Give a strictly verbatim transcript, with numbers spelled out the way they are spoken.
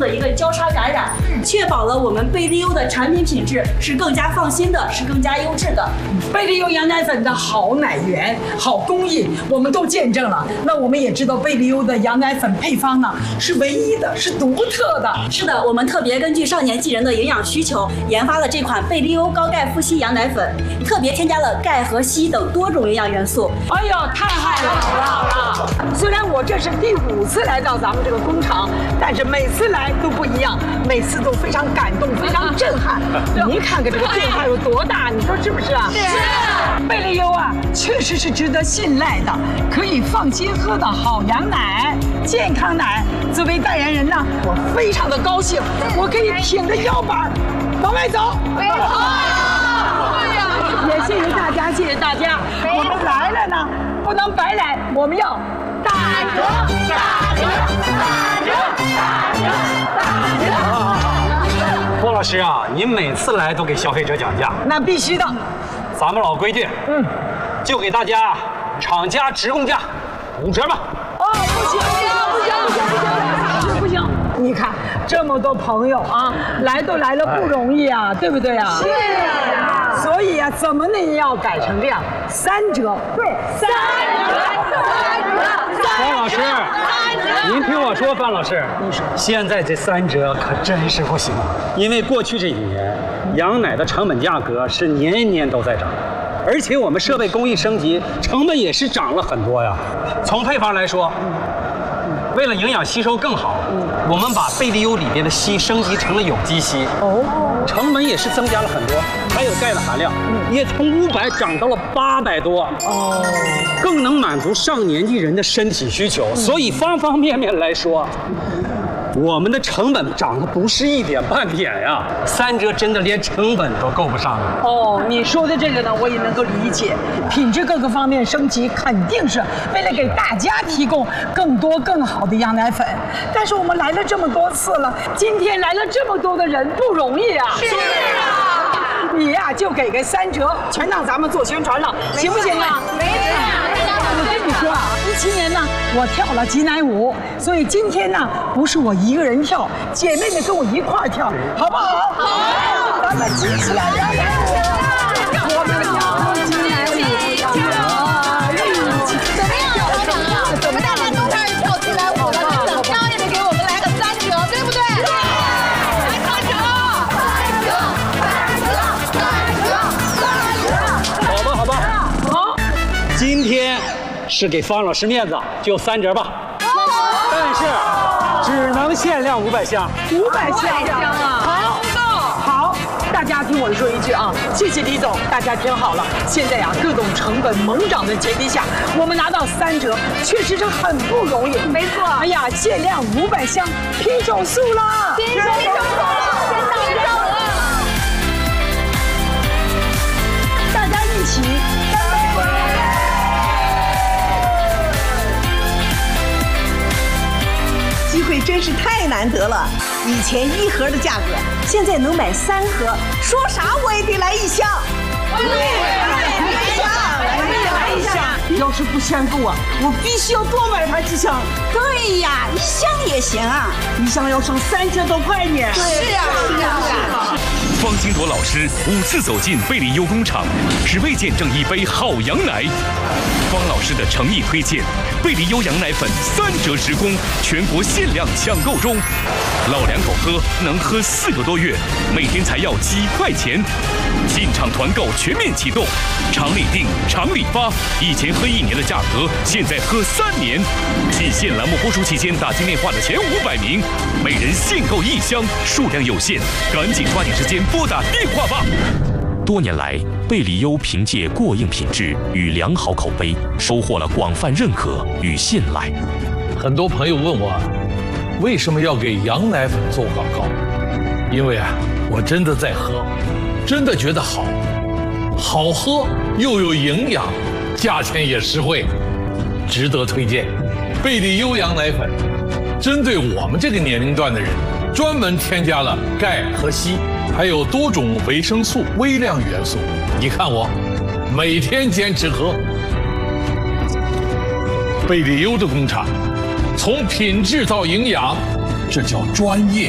的一个交叉感染，确保了我们贝利优的产品品质是更加放心的，是更加优质的。 贝利优羊奶粉的好奶源、好工艺，我们都见证了。那我们也知道贝利优的羊奶粉配方呢是唯一的，是独特的。 是的，我们特别根据少年纪人的营养需求，研发了这款贝利优高钙富硒羊奶粉，特别添加了钙和硒等多种营养元素。 哎呦，太好了，好了，好了！虽然我这是第五次来到咱们这个工厂，但是每次来都不一样，每次都非常感动，非常震撼。您看看这个变化有多大，你说是不是啊？是。贝利优啊，确实是值得信赖的，可以放心喝的好羊奶、健康奶。作为代言人呢，我非常的高兴，我可以挺着腰板往外走。哎呀，也谢谢大家，谢谢大家，我们来了呢，不能白来，我们要打折，打折，打折，打折，打折。 郭老师啊，您每次来都给消费者讲价， 那必须的。 咱们老规矩，嗯，就给大家厂家直供价五折吧。 哦，不行，不行，不行，不行，不行！你看这么多朋友啊，来都来了不容易啊，对不对啊？是啊。所以啊，怎么呢也要改成这样，三折。对，三折，三折。 方老师，您听我说，方老师，你说现在这三折可真是不行，因为过去这几年羊奶的成本价格是年年都在涨。而且我们设备工艺升级，成本也是涨了很多呀。从配方来说，为了营养吸收更好，我们把贝利优里边的硒升级成了有机硒，哦，成本也是增加了很多。还有钙的含量，也从五百涨到了八百多，哦，更能满足上年纪人的身体需求。所以方方面面来说，我们的成本涨得不是一点半点呀，三折真的连成本都够不上了。 哦，你说的这个呢，我也能够理解，品质各个方面升级，肯定是为了给大家提供更多更好的羊奶粉。但是我们来了这么多次了，今天来了这么多的人，不容易啊。是啊，你呀、啊、就给个三折，全让咱们做宣传了，行不行啊？没事。我跟你说啊，一七年呢，我跳了挤奶舞，所以今天呢，不是我一个人跳，姐妹们跟我一块儿跳，好不好？好，咱们挤起来摇奶舞，我们跳挤奶舞， 怎么样，老板啊？我们大家都开始跳起来舞了，那怎么样也得给我们来个三折，对不对？对，来三折，三折，三折，三折， 好吧，好吧，好，今天是给方老师面子，就三折吧。但是只能限量五百箱， 五百箱啊！好，好，大家听我说一句啊，谢谢李总，大家听好了，现在啊各种成本猛涨的前提下，我们拿到三折，确实是很不容易。没错，哎呀，限量五百箱，拼手速了，拼手速了，真的拼了！大家一起干杯！ 机会真是太难得了，以前一盒的价格，现在能买三盒，说啥我也得来一箱。对，来一箱，来一箱。 要是不嫌够啊，我必须要多买上几箱。 对呀，一箱也行啊， 一箱要省三千多块呢。 是啊，是啊，是啊。 方金铎老师五次走进贝利优工厂，只为见证一杯好羊奶。方老师的诚意推荐，贝利优羊奶粉三折直供，全国限量抢购中。老两口喝能喝四个多月，每天才要几块钱。进场团购全面启动，厂里订，厂里发，以前喝一年的价格，现在喝三年。季限栏目播出期间打进电话的前五百名，每人限购一箱，数量有限，赶紧抓紧时间拨打电话吧。多年来，贝利优凭借过硬品质与良好口碑，收获了广泛认可与信赖。 很多朋友问我，为什么要给羊奶粉做广告？因为啊，我真的在喝，真的觉得好，好喝又有营养，价钱也实惠，值得推荐。贝利优羊奶粉，针对我们这个年龄段的人，专门添加了钙和硒，还有多种维生素、微量元素。你看我，每天坚持喝。贝利优的工厂，从品质到营养，这叫专业。